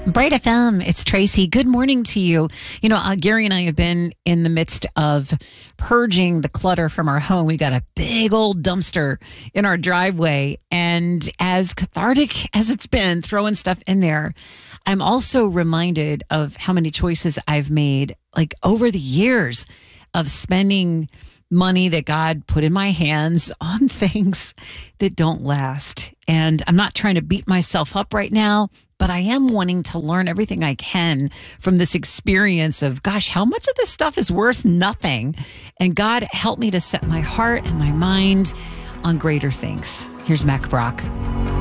Bright FM, it's Tracy. Good morning to you. Gary and I have been in the midst of purging the clutter from our home. We got a big old dumpster in our driveway. And as cathartic as it's been throwing stuff in there, I'm also reminded of how many choices I've made, like over the years, of spending money that God put in my hands on things that don't last. And I'm not trying to beat myself up right now, but I am wanting to learn everything I can from this experience of, gosh, how much of this stuff is worth nothing? And God help me to set my heart and my mind on greater things. Here's Mac Brock.